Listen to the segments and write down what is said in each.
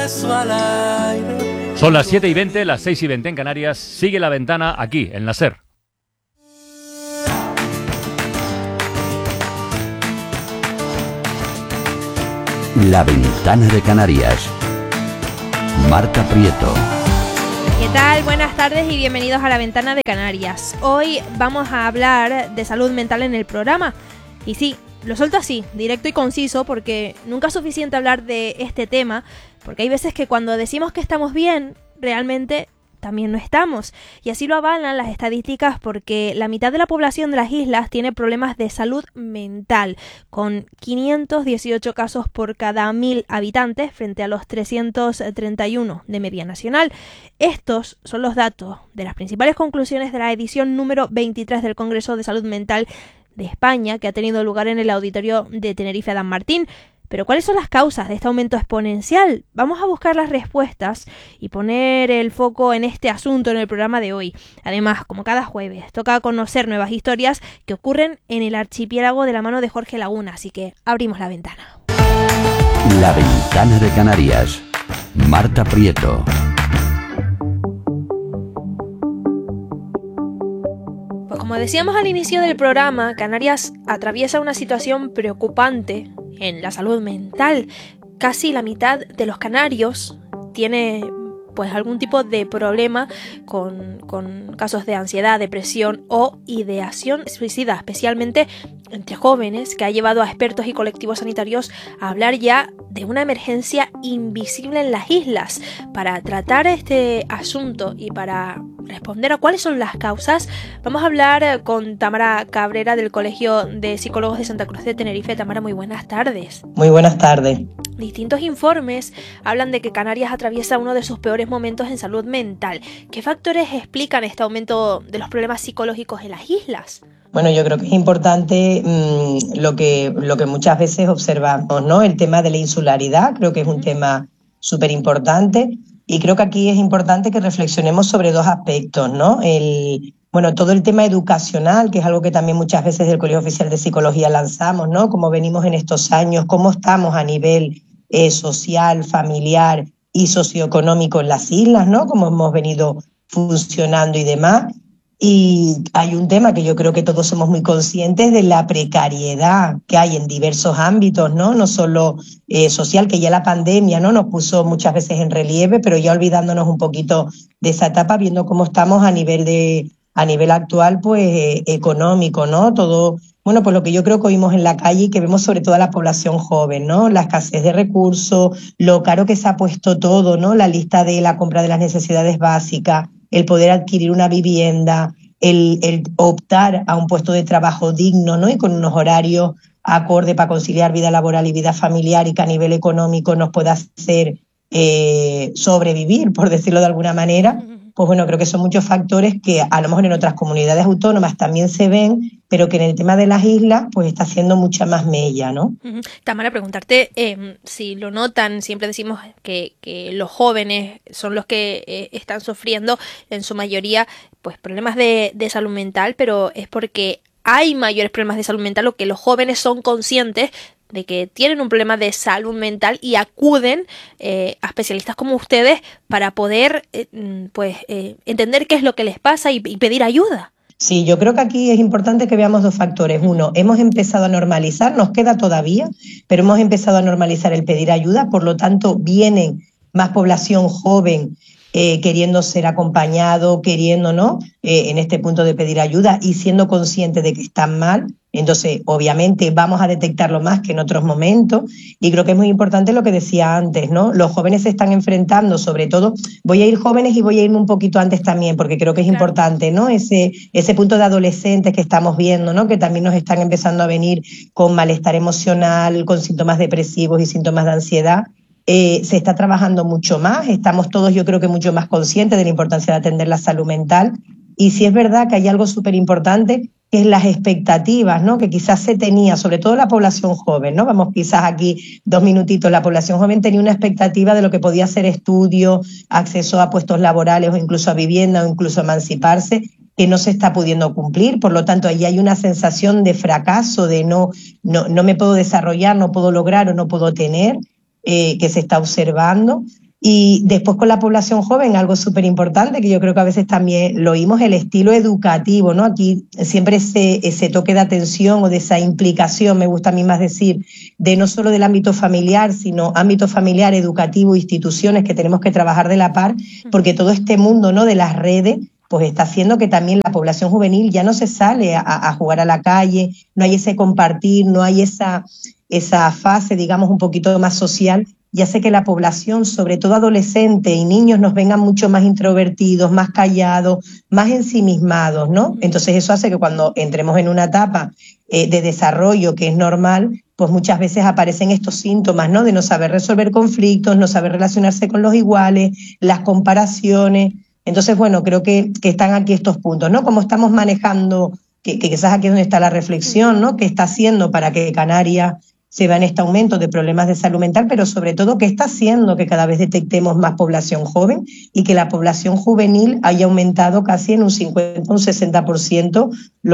Son las 7:20, las 6:20 en Canarias. Sigue La Ventana aquí, en la SER. La Ventana de Canarias. Marta Prieto. ¿Qué tal? Buenas tardes y bienvenidos a La Ventana de Canarias. Hoy vamos a hablar de salud mental en el programa. Y sí, lo suelto así, directo y conciso, porque nunca es suficiente hablar de este tema, porque hay veces que cuando decimos que estamos bien, realmente también no estamos. Y así lo avalan las estadísticas, porque la mitad de la población de las islas tiene problemas de salud mental, con 518 casos por cada 1.000 habitantes frente a los 331 de media nacional. Estos son los datos de las principales conclusiones de la edición número 23 del Congreso de Salud Mental de España, que ha tenido lugar en el auditorio de Tenerife Adán Martín. Pero ¿cuáles son las causas de este aumento exponencial? Vamos a buscar las respuestas y poner el foco en este asunto en el programa de hoy. Además, como cada jueves, toca conocer nuevas historias que ocurren en el archipiélago de la mano de Jorge Laguna, así que abrimos la ventana. La Ventana de Canarias. Marta Prieto. Pues como decíamos al inicio del programa, Canarias atraviesa una situación preocupante en la salud mental. Casi la mitad de los canarios tiene pues algún tipo de problema con casos de ansiedad, depresión o ideación suicida, especialmente entre jóvenes, que ha llevado a expertos y colectivos sanitarios a hablar ya de una emergencia invisible en las islas. Para tratar este asunto y para responder a cuáles son las causas, vamos a hablar con Tamara Cabrera del Colegio de Psicólogos de Santa Cruz de Tenerife. Tamara, muy buenas tardes. Muy buenas tardes. Distintos informes hablan de que Canarias atraviesa uno de sus peores momentos en salud mental. ¿Qué factores explican este aumento de los problemas psicológicos en las islas? Bueno, yo creo que es importante lo que muchas veces observamos, ¿no? El tema de la insularidad, creo que es un tema súper importante, y creo que aquí es importante que reflexionemos sobre dos aspectos, ¿no? Todo el tema educacional, que es algo que también muchas veces del Colegio Oficial de Psicología lanzamos, ¿no? Cómo venimos en estos años, cómo estamos a nivel social, familiar y socioeconómico en las islas, ¿no? Cómo hemos venido funcionando y demás. Y hay un tema que yo creo que todos somos muy conscientes de la precariedad que hay en diversos ámbitos, ¿no? No solo social, que ya la pandemia, ¿no?, nos puso muchas veces en relieve, pero ya olvidándonos un poquito de esa etapa, viendo cómo estamos a nivel actual, pues económico, ¿no? Todo, bueno, pues lo que yo creo que oímos en la calle y que vemos sobre todo a la población joven, ¿no? La escasez de recursos, lo caro que se ha puesto todo, ¿no? La lista de la compra de las necesidades básicas, el poder adquirir una vivienda, el optar a un puesto de trabajo digno, ¿no? Y con unos horarios acorde para conciliar vida laboral y vida familiar, y que a nivel económico nos pueda hacer sobrevivir, por decirlo de alguna manera. Pues bueno, creo que son muchos factores que a lo mejor en otras comunidades autónomas también se ven, pero que en el tema de las islas pues está haciendo mucha más mella, ¿no? Tamara, preguntarte si lo notan. Siempre decimos que los jóvenes son los que están sufriendo en su mayoría pues problemas de salud mental, pero es porque hay mayores problemas de salud mental o que los jóvenes son conscientes de que tienen un problema de salud mental y acuden a especialistas como ustedes para poder entender qué es lo que les pasa y pedir ayuda. Sí, yo creo que aquí es importante que veamos dos factores. Uno, hemos empezado a normalizar, nos queda todavía, pero hemos empezado a normalizar el pedir ayuda, por lo tanto vienen más población joven queriendo ser acompañado, queriendo, ¿no?, en este punto de pedir ayuda y siendo conscientes de que están mal. Entonces, obviamente, vamos a detectarlo más que en otros momentos, y creo que es muy importante lo que decía antes, ¿no? Los jóvenes se están enfrentando, sobre todo, voy a ir jóvenes y voy a irme un poquito antes también, porque creo que es importante, ¿no? Ese punto de adolescentes que estamos viendo, ¿no?, que también nos están empezando a venir con malestar emocional, con síntomas depresivos y síntomas de ansiedad. Se está trabajando mucho más, estamos todos, yo creo que mucho más conscientes de la importancia de atender la salud mental, y sí es verdad que hay algo súper importante, que es las expectativas, ¿no?, que quizás se tenía, sobre todo la población joven, ¿no? Vamos quizás aquí 2 minutitos. La población joven tenía una expectativa de lo que podía ser estudio, acceso a puestos laborales o incluso a vivienda o incluso emanciparse, que no se está pudiendo cumplir. Por lo tanto, ahí hay una sensación de fracaso, de no me puedo desarrollar, no puedo lograr o no puedo tener, que se está observando. Y después con la población joven, algo súper importante, que yo creo que a veces también lo oímos, el estilo educativo, ¿no? Aquí siempre ese toque de atención o de esa implicación, me gusta a mí más decir, de no solo del ámbito familiar, sino ámbito familiar, educativo, instituciones que tenemos que trabajar de la par, porque todo este mundo, ¿no?, de las redes, pues está haciendo que también la población juvenil ya no se sale a jugar a la calle, no hay ese compartir, no hay esa fase, digamos, un poquito más social, y hace que la población, sobre todo adolescentes y niños, nos vengan mucho más introvertidos, más callados, más ensimismados, ¿no? Entonces eso hace que cuando entremos en una etapa de desarrollo que es normal, pues muchas veces aparecen estos síntomas, ¿no?, de no saber resolver conflictos, no saber relacionarse con los iguales, las comparaciones. Entonces, bueno, creo que están aquí estos puntos, ¿no? Cómo estamos manejando, que quizás aquí es donde está la reflexión, ¿no?, qué está haciendo para que Canarias se va en este aumento de problemas de salud mental, pero sobre todo qué está haciendo que cada vez detectemos más población joven y que la población juvenil haya aumentado casi en un 50, un 60%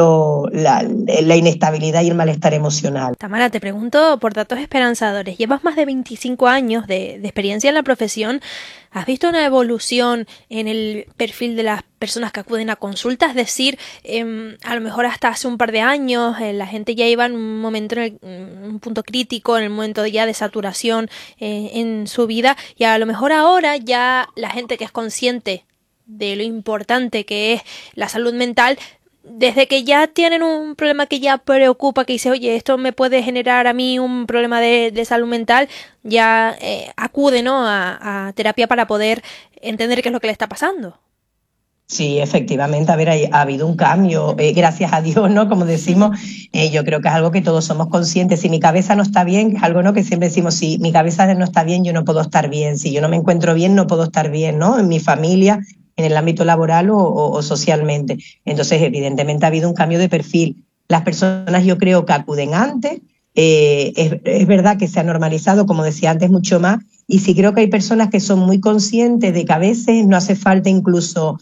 la inestabilidad y el malestar emocional. Tamara, te pregunto por datos esperanzadores. Llevas más de 25 años de experiencia en la profesión. ¿Has visto una evolución en el perfil de las personas que acuden a consultas? Es decir, a lo mejor hasta hace un par de años la gente ya iba en un momento, un punto crítico, en el momento ya de saturación en su vida, y a lo mejor ahora ya la gente que es consciente de lo importante que es la salud mental, desde que ya tienen un problema que ya preocupa, que dice, oye, esto me puede generar a mí un problema de salud mental, ya acude, ¿no?, a terapia para poder entender qué es lo que le está pasando. Sí, efectivamente, a ver, ha habido un cambio, gracias a Dios, ¿no? Como decimos, yo creo que es algo que todos somos conscientes. Si mi cabeza no está bien, es algo, ¿no?, que siempre decimos, si mi cabeza no está bien, yo no puedo estar bien. Si yo no me encuentro bien, no puedo estar bien, ¿no?, en mi familia, en el ámbito laboral o socialmente. Entonces, evidentemente ha habido un cambio de perfil. Las personas, yo creo, que acuden antes, es verdad que se ha normalizado, como decía antes, mucho más, y sí creo que hay personas que son muy conscientes de que a veces no hace falta incluso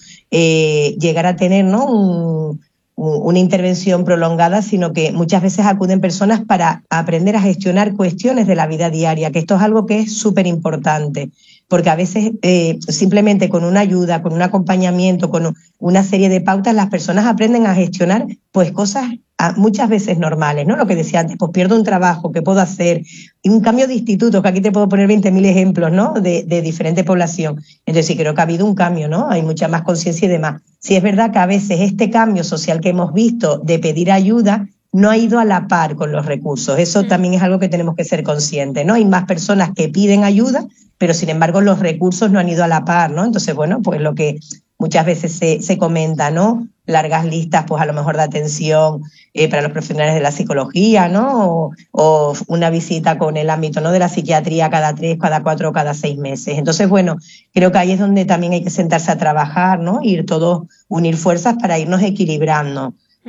llegar a tener, ¿no?, una intervención prolongada, sino que muchas veces acuden personas para aprender a gestionar cuestiones de la vida diaria, que esto es algo que es súper importante, porque a veces simplemente con una ayuda, con un acompañamiento, con una serie de pautas, las personas aprenden a gestionar pues cosas muchas veces normales, ¿no? Lo que decía antes, pues pierdo un trabajo, ¿qué puedo hacer? Y un cambio de instituto, que aquí te puedo poner 20.000 ejemplos, ¿no?, de diferente población. Entonces sí creo que ha habido un cambio, ¿no? Hay mucha más conciencia y demás. Sí es verdad que a veces este cambio social que hemos visto de pedir ayuda no ha ido a la par con los recursos. Eso también es algo que tenemos que ser conscientes, ¿no? Hay más personas que piden ayuda, pero sin embargo los recursos no han ido a la par, ¿no? Entonces, bueno, pues lo que muchas veces se comenta, ¿no?, largas listas, pues a lo mejor de atención para los profesionales de la psicología, ¿no?, o una visita con el ámbito, ¿no?, de la psiquiatría cada 3, cada 4, cada 6 meses. Entonces, bueno, creo que ahí es donde también hay que sentarse a trabajar, ¿no?, ir todos, unir fuerzas para irnos equilibrando.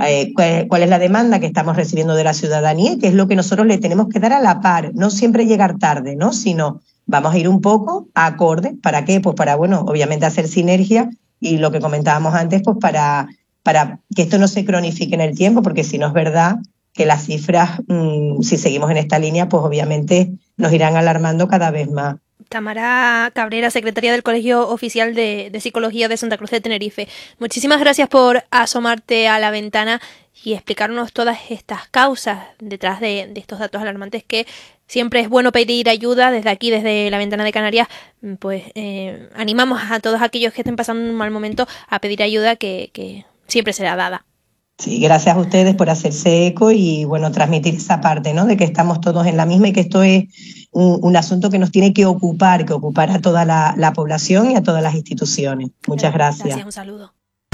¿Cuál es la demanda que estamos recibiendo de la ciudadanía y qué es lo que nosotros le tenemos que dar a la par? No siempre llegar tarde, ¿no?, sino vamos a ir un poco acorde. ¿Para qué? Pues para, bueno, obviamente hacer sinergia y lo que comentábamos antes, pues para que esto no se cronifique en el tiempo, porque si no es verdad que las cifras, si seguimos en esta línea, pues obviamente nos irán alarmando cada vez más. Tamara Cabrera, secretaria del Colegio Oficial de Psicología de Santa Cruz de Tenerife. Muchísimas gracias por asomarte a la ventana y explicarnos todas estas causas detrás de estos datos alarmantes, que siempre es bueno pedir ayuda. Desde aquí, desde la Ventana de Canarias, pues animamos a todos aquellos que estén pasando un mal momento a pedir ayuda, que siempre será dada. Sí, gracias a ustedes por hacerse eco y, bueno, transmitir esa parte, ¿no?, de que estamos todos en la misma y que esto es un asunto que nos tiene que ocupar a toda la población y a todas las instituciones. Muchas gracias. Gracias, un saludo.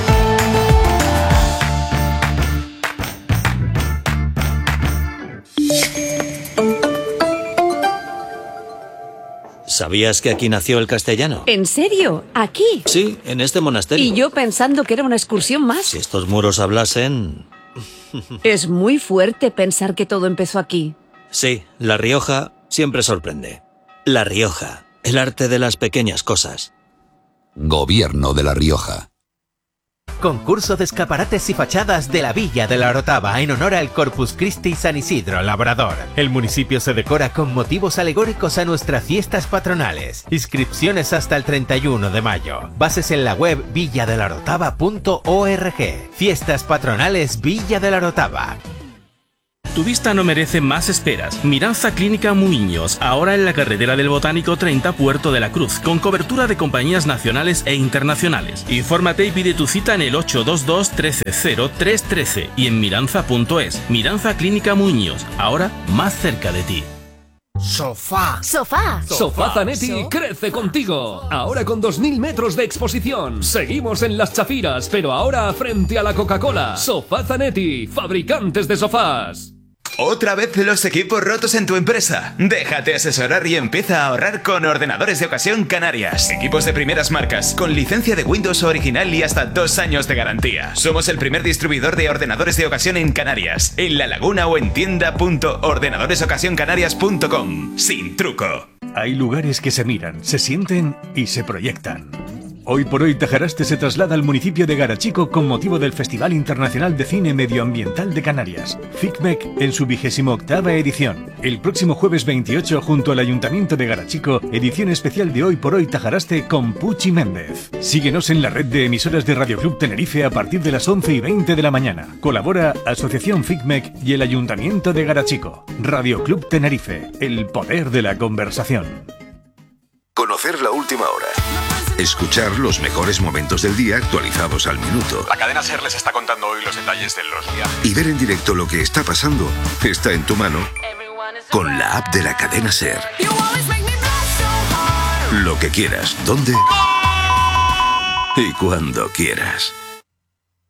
¿Sabías que aquí nació el castellano? ¿En serio? ¿Aquí? Sí, en este monasterio. Y yo pensando que era una excursión más. Si estos muros hablasen... Es muy fuerte pensar que todo empezó aquí. Sí, La Rioja siempre sorprende. La Rioja, el arte de las pequeñas cosas. Gobierno de La Rioja. Concurso de escaparates y fachadas de la Villa de la Orotava en honor al Corpus Christi San Isidro Labrador. El municipio se decora con motivos alegóricos a nuestras fiestas patronales. Inscripciones hasta el 31 de mayo. Bases en la web villadelarotava.org. Fiestas patronales Villa de la Orotava. Tu vista no merece más esperas. Miranza Clínica Muiños, ahora en la carretera del Botánico 30, Puerto de la Cruz, con cobertura de compañías nacionales e internacionales. Infórmate y pide tu cita en el 822 13 0313 y en miranza.es. Miranza Clínica Muiños, ahora más cerca de ti. Sofá. Sofá Zanetti crece contigo. Ahora con 2000 metros de exposición. Seguimos en Las Chafiras, pero ahora frente a la Coca-Cola. Sofá Zanetti, fabricantes de sofás. ¿Otra vez los equipos rotos en tu empresa? Déjate asesorar y empieza a ahorrar con Ordenadores de Ocasión Canarias. Equipos de primeras marcas, con licencia de Windows original y hasta 2 años de garantía. Somos el primer distribuidor de ordenadores de ocasión en Canarias, en La Laguna o en tienda.ordenadoresocasioncanarias.com. Sin truco. Hay lugares que se miran, se sienten y se proyectan. Hoy por hoy Tajaraste se traslada al municipio de Garachico con motivo del Festival Internacional de Cine Medioambiental de Canarias, FICMEC, en su 28ª edición. El próximo jueves 28, junto al Ayuntamiento de Garachico, edición especial de Hoy por hoy Tajaraste con Puchi Méndez. Síguenos en la red de emisoras de Radio Club Tenerife a partir de las 11:20 de la mañana. Colabora Asociación FICMEC y el Ayuntamiento de Garachico. Radio Club Tenerife, el poder de la conversación. Conocer la última hora. Escuchar los mejores momentos del día actualizados al minuto. La cadena SER les está contando hoy los detalles de los viajes. Y ver en directo lo que está pasando está en tu mano con la app de la cadena SER. Lo que quieras, dónde y cuando quieras.